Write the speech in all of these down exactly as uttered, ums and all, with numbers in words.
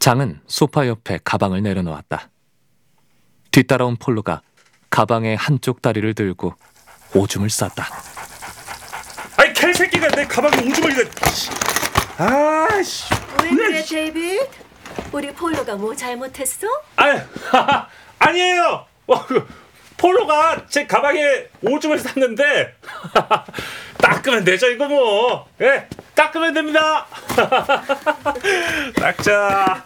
장은 소파 옆에 가방을 내려놓았다. 뒤따라온 폴로가 가방의 한쪽 다리를 들고 오줌을 쌌다. 아이 개새끼가 내 가방에 오줌을 이거. 아씨. 왜 그래 데이빗? 우리 폴로가 뭐 잘못했어? 아 아니에요. 어, 그, 폴로가 제 가방에 오줌을 쌌는데 닦으면 되죠 이거 뭐. 예, 닦으면 됩니다. 닦자.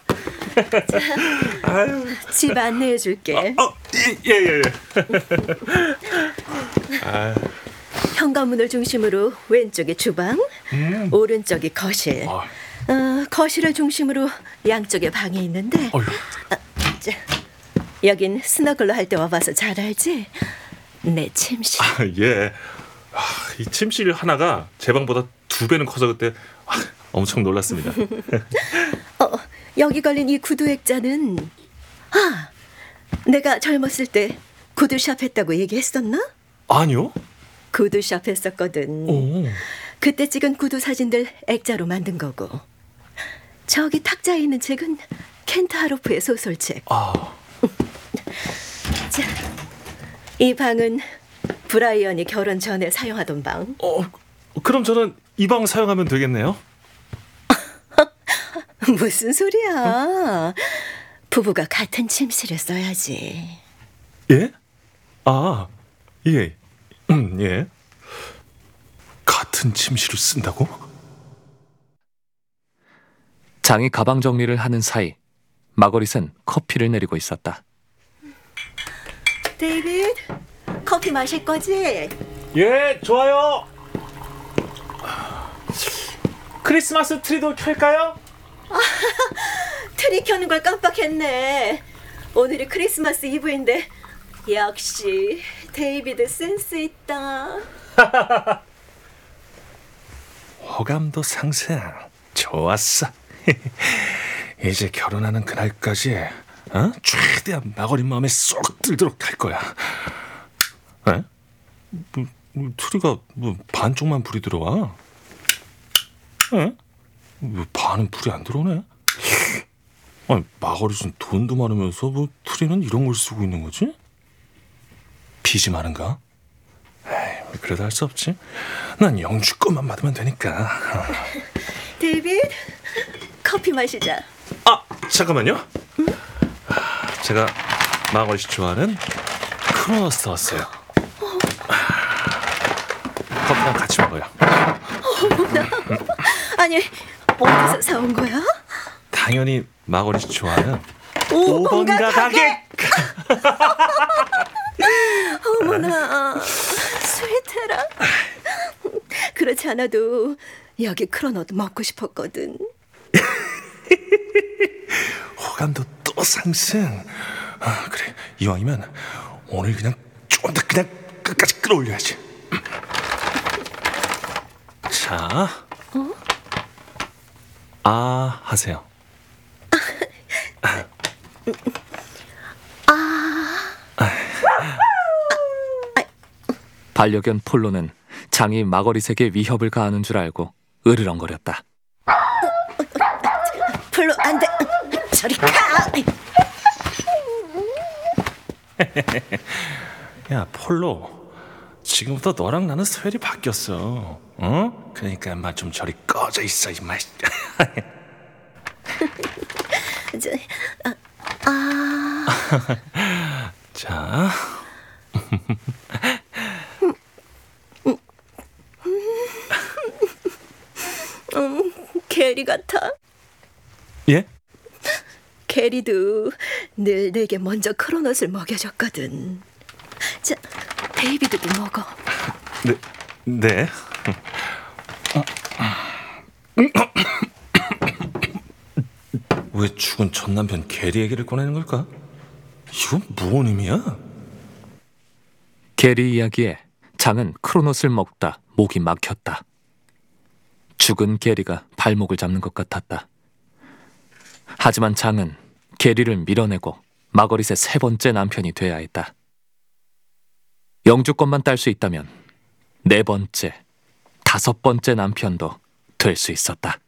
아유. 집 안내해줄게. 어, 어, 예예예. 예, 예. 현관문을 중심으로 왼쪽이 주방, 음. 오른쪽이 거실. 어. 어, 거실을 중심으로 양쪽에 방이 있는데 어, 자, 여긴 스너글로 할 때 와봐서 잘 알지? 내 침실. 아, 예. 아, 이 침실 하나가 제 방보다 두 배는 커서 그때 아, 엄청 놀랐습니다. 어, 여기 걸린 이 구두 액자는 아, 내가 젊었을 때 구두샵 했다고 얘기했었나? 아니요. 구두샵 했었거든. 오. 그때 찍은 구두 사진들 액자로 만든 거고, 저기 탁자에 있는 책은 켄트 하로프의 소설책. 아. 자, 이 방은 브라이언이 결혼 전에 사용하던 방. 어, 그럼 저는 이 방 사용하면 되겠네요? 무슨 소리야? 부부가 같은 침실을 써야지. 예? 아, 예. 음, 예. 같은 침실을 쓴다고? 장이 가방 정리를 하는 사이 마거릿은 커피를 내리고 있었다. 데이빗, 커피 마실 거지? 예, 좋아요. 크리스마스 트리도 켤까요? 트리 켜는 걸 깜빡했네. 오늘이 크리스마스 이브인데 역시 데이비드 센스 있다. 호감도 상승. 좋았어. 이제 결혼하는 그날까지 어? 최대한 마거릿 마음에 쏙 들도록 할 거야. 에? 뭐, 뭐, 트리가 뭐 반쪽만 불이 들어와. 에? 왜 반은 불이 안 들어오네? 아니, 마거릿은 돈도 많으면서 뭐 트리는 이런 걸 쓰고 있는 거지? 빚이 많은가? 에이, 그래도 할 수 없지. 난 영주 것만 받으면 되니까. 데이빗, 커피 마시자. 아, 잠깐만요. 응? 제가 마거릿이 좋아하는 크로노스 왔어요. 어. 커피랑 같이 먹어요. 어머나. 응. 아니, 어디서 사온 거야? 당연히 마거릿이 좋아하는 오 번 가게. 어머나, 스위테라. 그렇지 않아도 여기 크로노도 먹고 싶었거든. 호감도 또 상승. 아, 그래, 이왕이면 오늘 그냥 좀 더 그냥 끝까지 끌어올려야지. 자, 어? 아 하세요. 반려견 폴로는 장이 마거릿에게 위협을 가하는 줄 알고 으르렁거렸다. 폴로, 안 돼. 저리 가. 야, 폴로, 지금부터 너랑 나는 스웰이 바뀌었어. 어? 그러니까 인마 좀 저리 꺼져 있어, 인마. 저, 아, 아. 자. 음, 게리 같아. 예? 게리도 늘 내게 먼저 크로넛을 먹여줬거든. 자, 데이비드도 먹어. 네, 네. 왜 죽은 전 남편 게리 얘기를 꺼내는 걸까? 이건 무슨 의미야? 게리 이야기에 장은 크로넛을 먹다 목이 막혔다. 죽은 게리가 발목을 잡는 것 같았다. 하지만 장은 게리를 밀어내고 마거릿의 세 번째 남편이 돼야 했다. 영주권만 딸 수 있다면 네 번째, 다섯 번째 남편도 될 수 있었다.